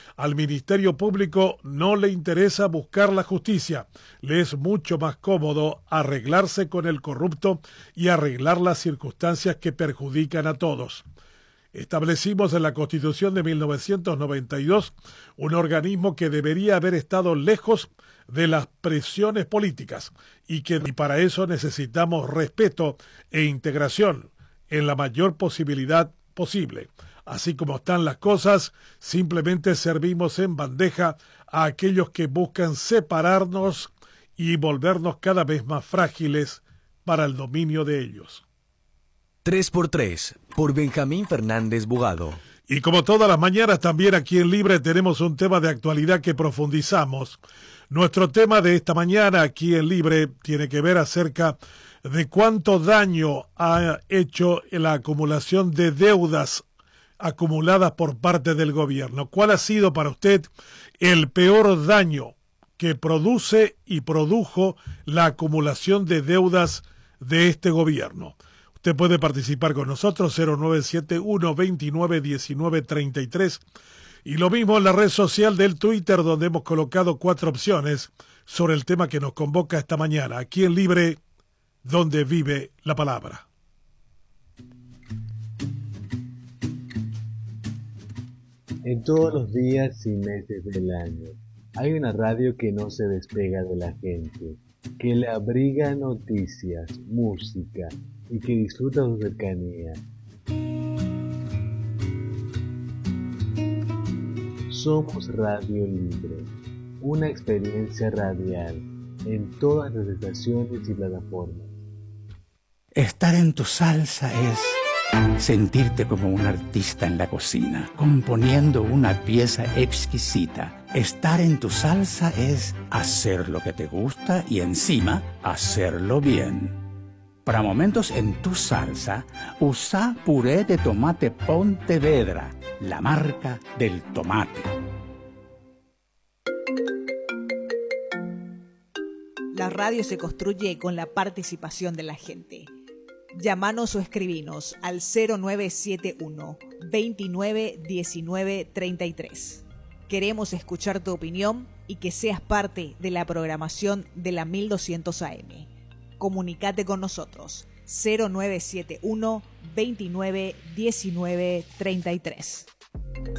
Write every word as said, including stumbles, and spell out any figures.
Al Ministerio Público no le interesa buscar la justicia. Le es mucho más cómodo arreglarse con el corrupto y arreglar las circunstancias que perjudican a todos. Establecimos en la Constitución de mil novecientos noventa y dos un organismo que debería haber estado lejos de las presiones políticas y que y para eso necesitamos respeto e integración en la mayor posibilidad posible. Así como están las cosas, simplemente servimos en bandeja a aquellos que buscan separarnos y volvernos cada vez más frágiles para el dominio de ellos. tres por tres, por Benjamín Fernández Bugado. Y como todas las mañanas, también aquí en Libre tenemos un tema de actualidad que profundizamos. Nuestro tema de esta mañana aquí en Libre tiene que ver acerca de cuánto daño ha hecho la acumulación de deudas acumuladas por parte del gobierno. ¿Cuál ha sido para usted el peor daño que produce y produjo la acumulación de deudas de este gobierno? Usted puede participar con nosotros, cero nueve siete uno, veintinueve, diecinueve, treinta y tres. Y lo mismo en la red social del Twitter, donde hemos colocado cuatro opciones sobre el tema que nos convoca esta mañana. Aquí en Libre, donde vive la palabra. En todos los días y meses del año, hay una radio que no se despega de la gente, que le abriga noticias, música y que disfruta su cercanía. Somos Radio Libre, una experiencia radial en todas las estaciones y plataformas. Estar en tu salsa es sentirte como un artista en la cocina, componiendo una pieza exquisita. Estar en tu salsa es hacer lo que te gusta y encima hacerlo bien. Para momentos en tu salsa, usa puré de tomate Pontevedra, la marca del tomate. La radio se construye con la participación de la gente. Llámanos o escribinos al cero nueve siete uno, veintinueve, diecinueve, treinta y tres. Queremos escuchar tu opinión y que seas parte de la programación de la mil doscientos A M. Comunicate con nosotros, cero nueve siete uno, veintinueve, diecinueve, treinta y tres.